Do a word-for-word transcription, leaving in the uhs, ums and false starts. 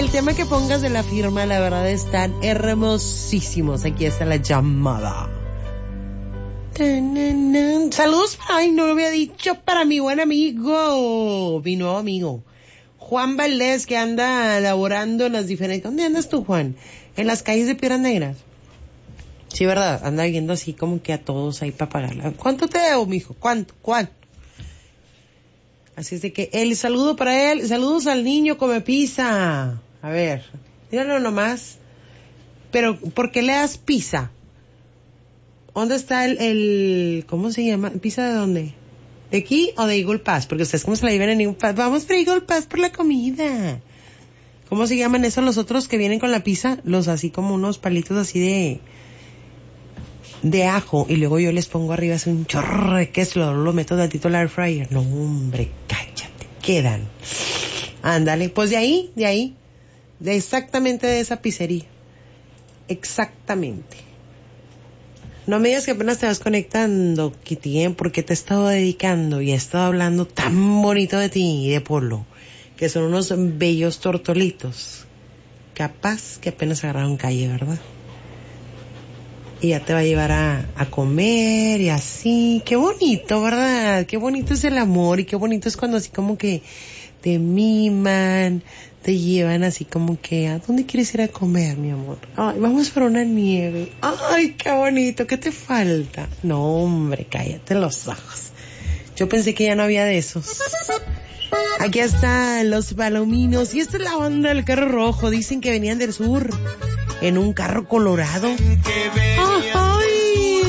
El tema que pongas de la firma, la verdad, están hermosísimos. Aquí está la llamada. Saludos, ay, no lo había dicho, para mi buen amigo, mi nuevo amigo, Juan Valdés, que anda laborando en las diferentes... ¿Dónde andas tú, Juan? En las calles de Piedras Negras. Sí, ¿verdad? Anda viendo así como que a todos ahí para pagarla. ¿Cuánto te debo, mijo? ¿Cuánto? ¿Cuánto? Así es de que el saludo para él. Saludos al niño come pizza. A ver, míralo nomás. Pero, ¿por qué le das pizza? ¿Dónde está el, el... ¿Cómo se llama? ¿Pizza de dónde? ¿De aquí o de Eagle Pass? Porque ustedes cómo se la llevan en Eagle Pass. Vamos para Eagle Pass por la comida. ¿Cómo se llaman esos los otros que vienen con la pizza? Los así como unos palitos así de... de ajo, y luego yo les pongo arriba así un chorro de queso, lo, lo meto tantito al air fryer. No, hombre, cállate, quedan. Ándale, pues de ahí, de ahí, de exactamente de esa pizzería. Exactamente. No me digas que apenas te vas conectando, Kitty, ¿eh? Porque te he estado dedicando y he estado hablando tan bonito de ti y de Polo, que son unos bellos tortolitos. Capaz que apenas agarraron calle, ¿verdad? Y ya te va a llevar a, a comer y así. Qué bonito, ¿verdad? Qué bonito es el amor y qué bonito es cuando así como que te miman, te llevan así como que, ¿a dónde quieres ir a comer, mi amor? Ay, vamos por una nieve. Ay, qué bonito, ¿qué te falta? No, hombre, cállate los ojos. Yo pensé que ya no había de esos. Aquí están los palominos y esta es la banda del carro rojo. Dicen que venían del sur en un carro colorado. Ajá.